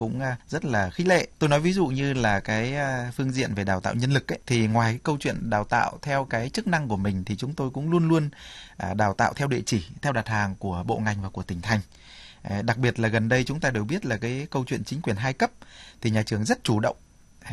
cũng rất là khích lệ. Tôi nói ví dụ như là cái phương diện về đào tạo nhân lực ấy, thì ngoài cái câu chuyện đào tạo theo cái chức năng của mình thì chúng tôi cũng luôn luôn đào tạo theo địa chỉ, theo đặt hàng của bộ ngành và của tỉnh thành. Đặc biệt là gần đây chúng ta đều biết là cái câu chuyện chính quyền 2 cấp thì nhà trường rất chủ động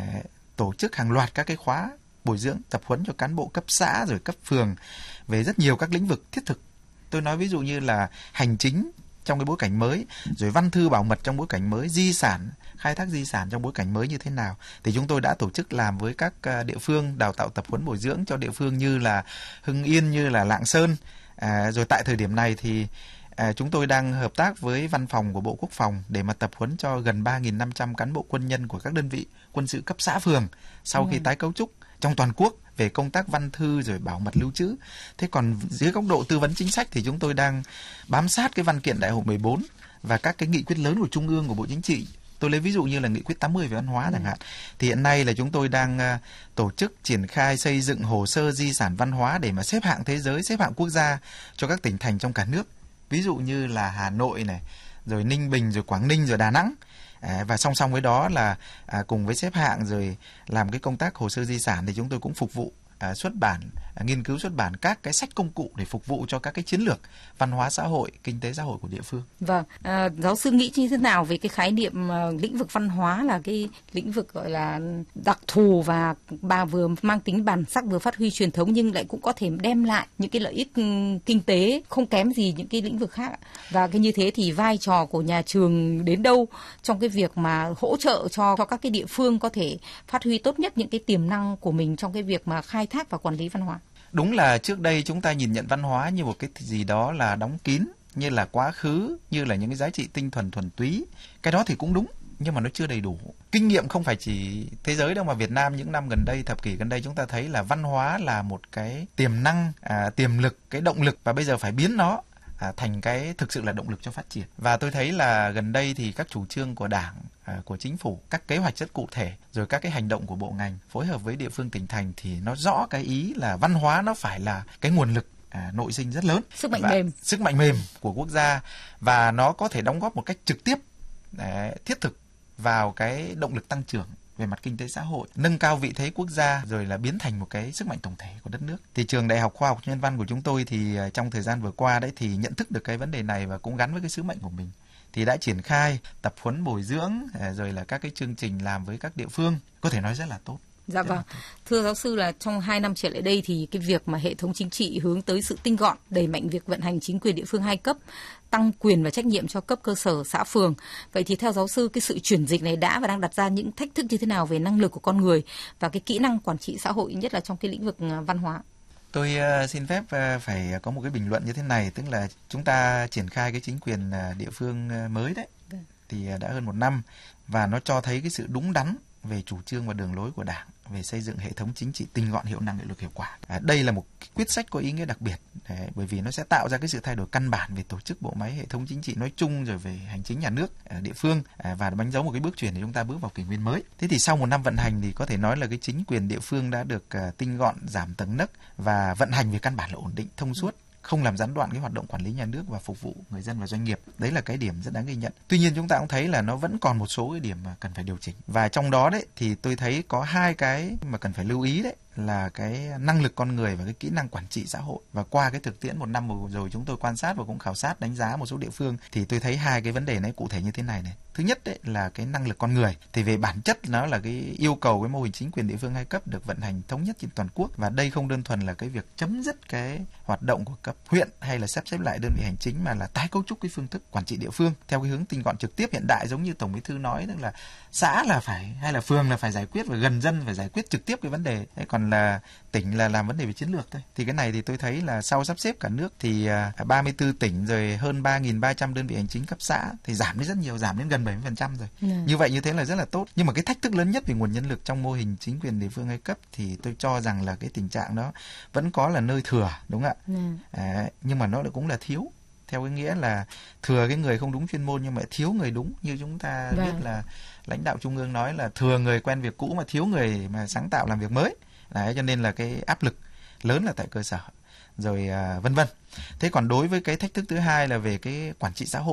tổ chức hàng loạt các cái khóa bồi dưỡng tập huấn cho cán bộ cấp xã rồi cấp phường về rất nhiều các lĩnh vực thiết thực. Tôi nói ví dụ như là hành chính trong cái bối cảnh mới, rồi văn thư bảo mật trong bối cảnh mới, di sản, khai thác di sản trong bối cảnh mới như thế nào. Thì chúng tôi đã tổ chức làm với các địa phương, đào tạo tập huấn bồi dưỡng cho địa phương như là Hưng Yên, như là Lạng Sơn. Rồi tại thời điểm này thì chúng tôi đang hợp tác với văn phòng của Bộ Quốc phòng để mà tập huấn cho gần 3.500 cán bộ quân nhân của các đơn vị quân sự cấp xã phường sau khi tái cấu trúc trong toàn quốc về công tác văn thư rồi bảo mật lưu trữ. Thế còn dưới góc độ tư vấn chính sách thì chúng tôi đang bám sát cái văn kiện Đại hội 14 và các cái nghị quyết lớn của Trung ương, của Bộ Chính trị. Tôi lấy ví dụ như là nghị quyết 80 về văn hóa chẳng hạn. Thì hiện nay là chúng tôi đang tổ chức triển khai xây dựng hồ sơ di sản văn hóa để mà xếp hạng thế giới, xếp hạng quốc gia cho các tỉnh thành trong cả nước. Ví dụ như là Hà Nội này, rồi Ninh Bình, rồi Quảng Ninh, rồi Đà Nẵng. Và song song với đó là cùng với xếp hạng rồi làm cái công tác hồ sơ di sản thì chúng tôi cũng phục vụ xuất bản, nghiên cứu xuất bản các cái sách công cụ để phục vụ cho các cái chiến lược văn hóa xã hội, kinh tế xã hội của địa phương. Vâng, giáo sư nghĩ như thế nào về cái khái niệm lĩnh vực văn hóa là cái lĩnh vực gọi là đặc thù và bà vừa mang tính bản sắc, vừa phát huy truyền thống nhưng lại cũng có thể đem lại những cái lợi ích kinh tế không kém gì những cái lĩnh vực khác. Và cái như thế thì vai trò của nhà trường đến đâu trong cái việc mà hỗ trợ cho các cái địa phương có thể phát huy tốt nhất những cái tiềm năng của mình trong cái việc mà khai thác và quản lý văn hóa? Đúng là trước đây chúng ta nhìn nhận văn hóa như một cái gì đó là đóng kín, như là quá khứ, như là những cái giá trị tinh thuần thuần túy. Cái đó thì cũng đúng, nhưng mà nó chưa đầy đủ. Kinh nghiệm không phải chỉ thế giới đâu, mà Việt Nam những năm gần đây, thập kỷ gần đây chúng ta thấy là văn hóa là một cái tiềm năng, tiềm lực, cái động lực, và bây giờ phải biến nó thành cái thực sự là động lực cho phát triển. Và tôi thấy là gần đây thì các chủ trương của Đảng, của Chính phủ, các kế hoạch rất cụ thể, rồi các cái hành động của bộ ngành phối hợp với địa phương tỉnh thành thì nó rõ cái ý là văn hóa nó phải là cái nguồn lực nội sinh rất lớn, sức mạnh mềm của quốc gia, và nó có thể đóng góp một cách trực tiếp, thiết thực vào cái động lực tăng trưởng về mặt kinh tế xã hội, nâng cao vị thế quốc gia, rồi là biến thành một cái sức mạnh tổng thể của đất nước. Thì trường Đại học Khoa học Nhân văn của chúng tôi thì trong thời gian vừa qua đấy thì nhận thức được cái vấn đề này và cũng gắn với cái sứ mệnh của mình thì đã triển khai tập huấn bồi dưỡng, rồi là các cái chương trình làm với các địa phương, có thể nói rất là tốt. Dạ vâng. Thưa giáo sư, là trong 2 năm trở lại đây thì cái việc mà hệ thống chính trị hướng tới sự tinh gọn, đẩy mạnh việc vận hành chính quyền địa phương 2 cấp, tăng quyền và trách nhiệm cho cấp cơ sở, xã phường. Vậy thì theo giáo sư, cái sự chuyển dịch này đã và đang đặt ra những thách thức như thế nào về năng lực của con người và cái kỹ năng quản trị xã hội, nhất là trong cái lĩnh vực văn hóa? Tôi xin phép phải có một cái bình luận như thế này, tức là chúng ta triển khai cái chính quyền địa phương mới đấy thì đã hơn 1 năm, và nó cho thấy cái sự đúng đắn về chủ trương và đường lối của Đảng về xây dựng hệ thống chính trị tinh gọn, hiệu năng, hiệu lực, hiệu quả. Đây là một quyết sách có ý nghĩa đặc biệt, bởi vì nó sẽ tạo ra cái sự thay đổi căn bản về tổ chức bộ máy hệ thống chính trị nói chung, rồi về hành chính nhà nước ở địa phương, và đánh dấu một cái bước chuyển để chúng ta bước vào kỷ nguyên mới. Thế thì sau 1 năm vận hành thì có thể nói là cái chính quyền địa phương đã được tinh gọn, giảm tầng nấc và vận hành về căn bản là ổn định, thông suốt, không làm gián đoạn cái hoạt động quản lý nhà nước và phục vụ người dân và doanh nghiệp. Đấy là cái điểm rất đáng ghi nhận. Tuy nhiên chúng ta cũng thấy là nó vẫn còn một số cái điểm mà cần phải điều chỉnh. Và trong đó đấy thì tôi thấy có 2 cái mà cần phải lưu ý đấy, là cái năng lực con người và cái kỹ năng quản trị xã hội. Và qua cái thực tiễn 1 năm rồi chúng tôi quan sát và cũng khảo sát đánh giá một số địa phương thì tôi thấy 2 cái vấn đề này cụ thể như thế này này. Thứ nhất đấy là cái năng lực con người. Thì về bản chất nó là cái yêu cầu cái mô hình chính quyền địa phương 2 cấp được vận hành thống nhất trên toàn quốc, và đây không đơn thuần là cái việc chấm dứt cái hoạt động của cấp huyện hay là sắp xếp lại đơn vị hành chính, mà là tái cấu trúc cái phương thức quản trị địa phương theo cái hướng tinh gọn, trực tiếp, hiện đại, giống như Tổng Bí thư nói, tức là xã là phải hay là phường là phải giải quyết và gần dân phải giải quyết trực tiếp cái vấn đề. Thế còn là tỉnh là làm vấn đề về chiến lược thôi. Thì cái này thì tôi thấy là sau sắp xếp cả nước thì 34 tỉnh rồi hơn 3.300 đơn vị hành chính cấp xã thì giảm đi rất nhiều, giảm đến gần 70% rồi. Như vậy như thế là rất là tốt. Nhưng mà cái thách thức lớn nhất về nguồn nhân lực trong mô hình chính quyền địa phương 2 cấp thì tôi cho rằng là cái tình trạng đó vẫn có là nơi thừa, đúng không ạ? Nhưng mà nó cũng là thiếu, theo cái nghĩa là thừa cái người không đúng chuyên môn nhưng mà thiếu người đúng. Như chúng ta biết là lãnh đạo trung ương nói là thừa người quen việc cũ mà thiếu người mà sáng tạo làm việc mới. Đấy, cho nên là cái áp lực lớn là tại cơ sở, rồi vân vân. Thế còn đối với cái thách thức thứ hai là về cái quản trị xã hội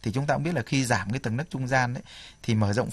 thì chúng ta cũng biết là khi giảm cái tầng nấc trung gian đấy thì mở rộng